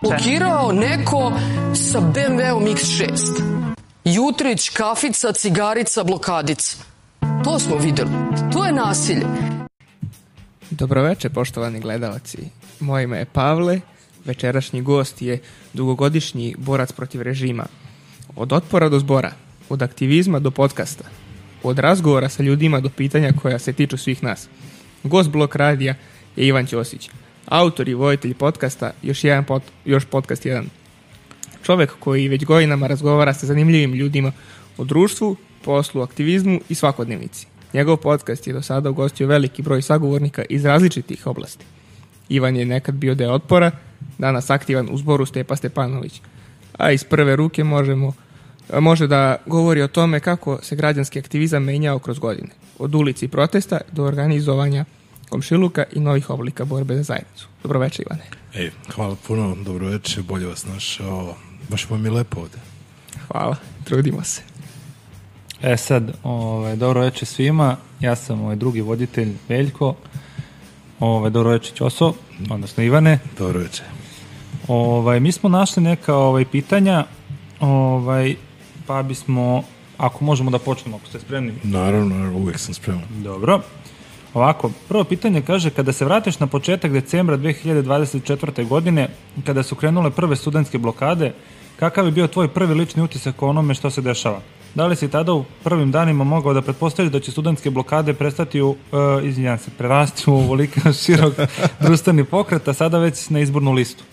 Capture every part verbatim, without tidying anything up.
Blokirao neko sa B M W-om iks šest. Jutrić, kafica, cigarica, blokadica. To smo videli. To je nasilje. Dobroveče, poštovani gledalci. Moje ime je Pavle. Večerašnji gost je dugogodišnji borac protiv režima. Od otpora do zbora, od aktivizma do podcasta, od razgovora sa ljudima do pitanja koja se tiču svih nas. Gost Blok radija je Ivan Ćosić, autor i voditelj podcasta Još jedan pod, još podcast jedan. Čovjek koji već godinama razgovara sa zanimljivim ljudima o društvu, poslu, aktivizmu i svakodnevnici. Njegov podcast je do sada ugostio veliki broj sagovornika iz različitih oblasti. Ivan je nekad bio deo Otpora, danas aktivan u zboru Stepa Stepanović, a iz prve ruke možemo, može da govori o tome kako se građanski aktivizam menjao kroz godine. Od ulici protesta do organizovanja komšiluka i novih oblika borbe za zajednicu. Dobroveče, Ivane. Ej, hvala puno, dobroveče, bolje vas našao. Baš vam je lepo ovde. Hvala, trudimo se. E sad, ovaj, dobro veče svima, ja sam ovaj drugi voditelj Veljko, ovaj, dobro veče Ćoso, odnosno Ivane. Dobro veče. Ovaj, mi smo našli neka ovaj, pitanja, ovaj, pa bismo, ako možemo da počnemo, ako ste spremni. Naravno, uvijek sam spreman. Dobro. Ovako, prvo pitanje kaže, kada se vratiš na početak decembra dve hiljade dvadeset četvrte. godine, kada su krenule prve studentske blokade, kakav je bio tvoj prvi lični utisak o onome što se dešava? Da li si tada u prvim danima mogao da pretpostaviš da će studentske blokade prestati u, uh, izvinjam se, prerasti u ovolika širok društveni pokret, a sada već na izbornu listu?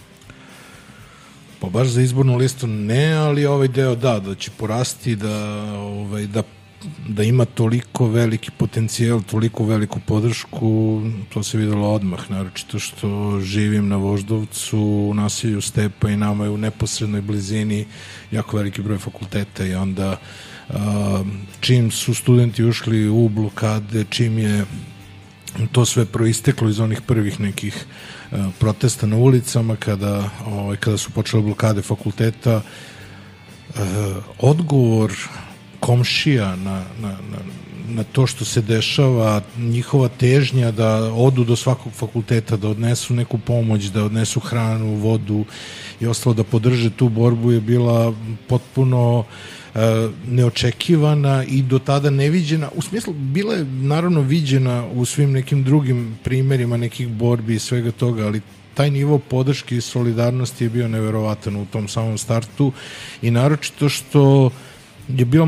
Pa baš za izbornu listu ne, ali ovaj deo da, da će porasti, da, ovaj, da, da ima toliko veliki potencijal, toliko veliku podršku, to se videlo odmah, naročito što živim na Voždovcu, u naselju Stepa i nama je u neposrednoj blizini jako veliki broj fakulteta i onda a, čim su studenti ušli u blokade, čim je to sve proisteklo iz onih prvih nekih a, protesta na ulicama, kada, ovaj, kada su počele blokade fakulteta, a, odgovor komšija na, na, na, na to što se dešava, njihova težnja da odu do svakog fakulteta, da odnesu neku pomoć, da odnesu hranu, vodu i ostalo, da podrže tu borbu je bila potpuno e, neočekivana i do tada neviđena. U smislu, bila je naravno viđena u svim nekim drugim primerima nekih borbi i svega toga, ali taj nivo podrške i solidarnosti je bio neverovatan u tom samom startu i naročito što je bilo